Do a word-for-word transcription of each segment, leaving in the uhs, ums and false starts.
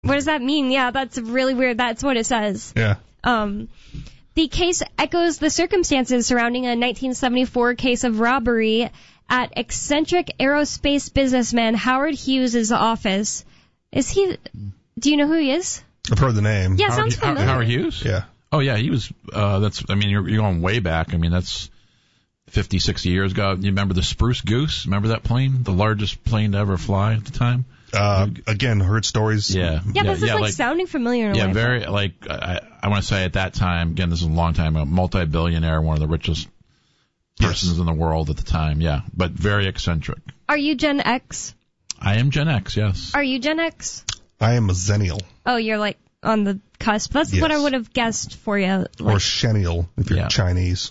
What does that mean? Yeah, that's really weird. That's what it says. Yeah. Um, the case echoes the circumstances surrounding a nineteen seventy-four case of robbery at eccentric aerospace businessman Howard Hughes' office. Is he... Do you know who he is? I've heard the name. Yeah, Howard, sounds familiar. Howard Hughes? Yeah. Oh, yeah, he was, uh, that's, I mean, you're, you're going way back. I mean, that's fifty, sixty years ago. You remember the Spruce Goose? Remember that plane? The largest plane to ever fly at the time? Uh, again, heard stories. Yeah. Yeah, this yeah, is like, like sounding familiar in a Yeah, way. very, like, I, I want to say at that time, again, this is a long time ago, multi-billionaire, one of the richest persons Yes. in the world at the time, yeah, but very eccentric. Are you Gen X? I am Gen X, yes. Are you Gen X? I am a Zennial. Oh, you're like on the cusp. That's Yes. what I would have guessed for you. Like, Or Shennial, if you're Yeah. Chinese.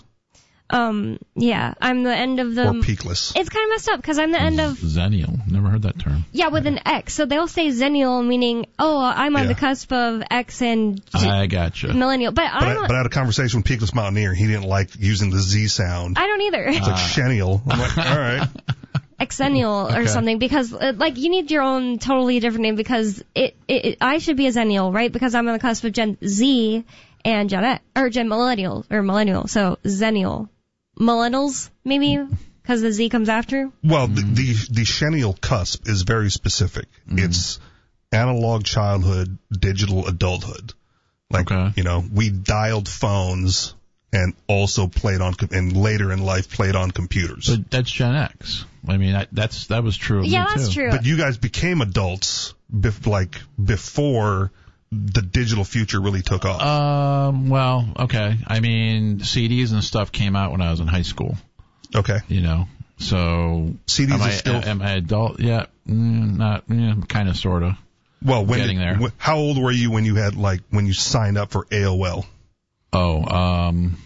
um, yeah, I'm the end of the... Or Peakless. It's kind of messed up because I'm the end of... Zennial. Never heard that term. Yeah, with an X. So they'll say Zennial, meaning, oh, I'm on Yeah. the cusp of X and G- I gotcha. millennial. But, But I'm I, not, but I had a conversation with Peakless Mountaineer. He didn't like using the Z sound. I don't either. It's like Shennial. I'm like, all right. Exennial or Okay. something because, uh, like, you need your own totally different name because it, it, it I should be a Zennial, right? Because I'm on the cusp of Gen Z and Gen X, or Gen Millennial, or Millennial. So, Zennial. Millennials, maybe? Because the Z comes after? Well, the, the the Shennial cusp is very specific. It's analog childhood, digital adulthood. Like, Okay. you know, we dialed phones and also played on, com- and later in life played on computers. But that's Gen X. I mean, that, that's that was true of Yeah, me, that's too. true. But you guys became adults, bef- like, before the digital future really took off. Um, well, okay. I mean, C Ds and stuff came out when I was in high school, Okay. you know. So, C Ds am are I, still... am I adult? Yeah, mm, not, yeah, kind of, sort of. well, when getting did- there. wh- how old were you when you had, like, when you signed up for A O L? Oh, um,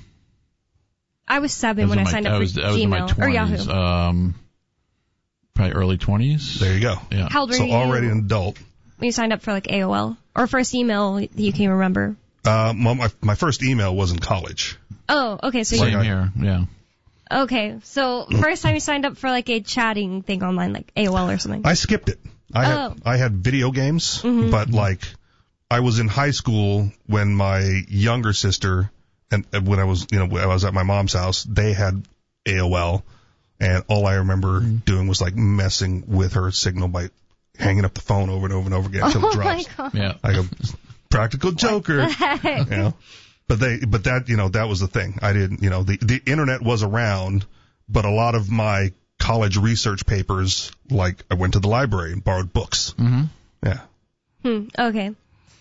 I was seven was when in I my- signed up I for was, I was in my Gmail or twenties. Yahoo. Um, probably early twenties. There you go. Yeah. How old were So you already an adult. when you signed up for, like, A O L? Or first email you can remember? Uh, well, my, my first email was in college. Oh, okay, so Same you... I- here. Yeah. Okay, so first time you signed up for, like, a chatting thing online, like A O L or something. I skipped it. I had, Oh. I had video games, Mm-hmm. but like I was in high school when my younger sister and and when I was, you know, when I was at my mom's house, they had A O L, and all I remember Mm-hmm. doing was like messing with her signal by hanging up the phone over and over and over again until Oh it drops. my god. Yeah. I go, practical joker, you know. But they, but that, you know, that was the thing. I didn't, you know, the the internet was around, but a lot of my college research papers, like I went to the library and borrowed books. Mm-hmm. Yeah. Hmm, okay.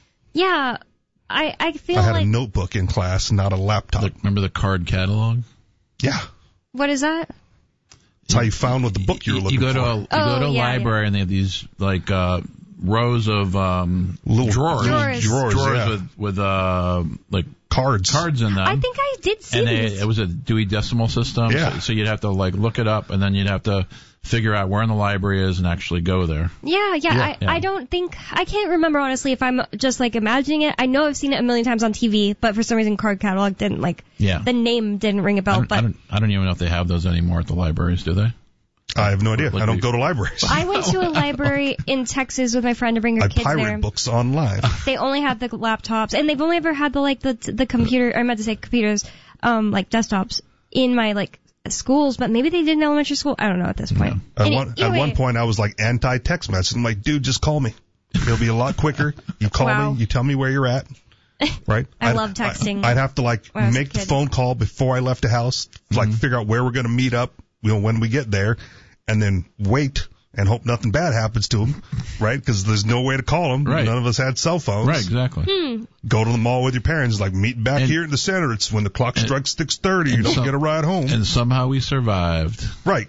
Yeah, I I feel I had like... a notebook in class, not a laptop. The, remember the card catalog? Yeah. What is that? That's how you found what the book you were looking you go for. to a you Oh, go to a yeah, library and they have these like uh rows of um Little drawers Drawers. drawers, drawers yeah. with with uh like cards. cards in them. I think I did see and they, these. it was a Dewey Decimal System. Yeah. So, so you'd have to like look it up and then you'd have to figure out where in the library is and actually go there. Yeah, yeah, Yeah. I, Yeah. I don't think, I can't remember honestly if I'm just like imagining it. I know I've seen it a million times on T V, but for some reason card catalog didn't like, Yeah. the name didn't ring a I bell, don't, but I don't I don't even know if they have those anymore at the libraries, do they? I have no idea. Like I don't we- go to libraries. I went to a library in Texas with my friend to bring her I kids pirate there. books online. They only had the laptops, and they've only ever had the like the the computer. I meant to say computers, um, like desktops in my like schools, but maybe they did in elementary school. I don't know at this point. At Any- one, at anyway, one point, I was like anti-text message. I'm like, dude, just call me. It'll be a lot quicker. You call Wow. me. You tell me where you're at. Right? I I'd- love texting. I, I'd have to like when I was a make the kid. phone call before I left the house, like figure out where we're going to meet up, you know, when we get there, and then wait and hope nothing bad happens to him, right? Because there's no way to call him. Right. None of us had cell phones. Right, exactly. Hmm. Go to the mall with your parents, like meet back And- here in the center. It's when the clock strikes six thirty. You and don't some- get a ride home. And somehow we survived. Right.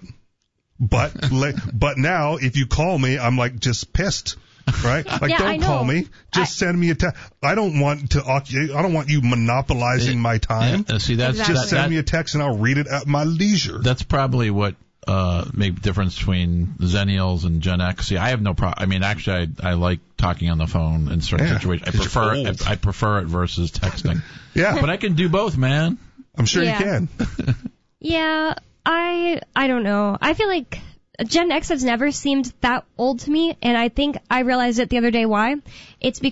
But le- but now if you call me, I'm like just pissed. Right? Like Yeah, I don't call know. me. Just send me a text. I don't want to occu- I don't want you monopolizing my time. Yeah, see, that's Exactly. Just that, send that- me a text and I'll read it at my leisure. that's probably what uh make the difference between Zennials and Gen X. See, I have no problem. I mean, actually, I I like talking on the phone in certain Yeah, situations. I 'cause you're prefer old. I, I prefer it versus texting. Yeah. But I can do both, man. I'm sure Yeah. you can. Yeah, I I don't know. I feel like Gen X has never seemed that old to me, and I think I realized it the other day why. It's because